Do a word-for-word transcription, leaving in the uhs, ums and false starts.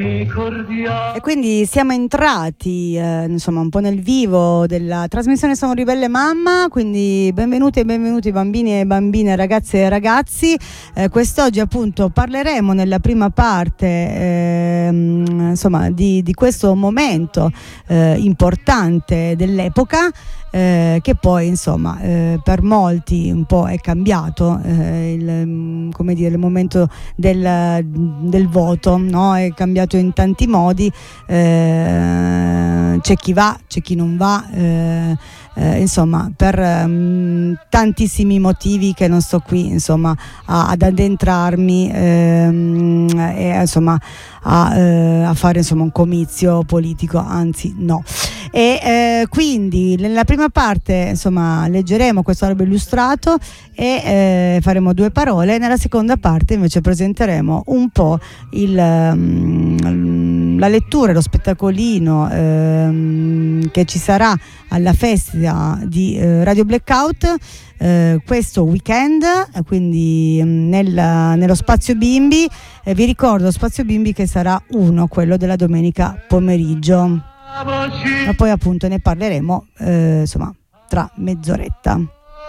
E quindi siamo entrati eh, insomma un po' nel vivo della trasmissione Sono Ribelle Mamma, quindi benvenuti e benvenuti bambini e bambine, ragazze e ragazzi. Eh, quest'oggi appunto parleremo nella prima parte eh, insomma di, di questo momento eh, importante dell'epoca. Eh, che poi insomma eh, per molti un po' è cambiato eh, il, come dire, il momento del, del voto, no? È cambiato in tanti modi, eh, c'è chi va, c'è chi non va, eh, eh, insomma per um, tantissimi motivi che non sto qui insomma a, ad addentrarmi ehm, e insomma a, eh, a fare insomma un comizio politico, anzi no. E eh, quindi nella prima parte insomma leggeremo questo albo illustrato e eh, faremo due parole. Nella seconda parte invece presenteremo un po' il, um, la lettura, lo spettacolino um, che ci sarà alla festa di uh, Radio Blackout uh, questo weekend, quindi um, nel, nello Spazio Bimbi. Eh, vi ricordo Spazio Bimbi che sarà uno, quello della domenica pomeriggio. Ma poi appunto ne parleremo eh, insomma tra mezz'oretta.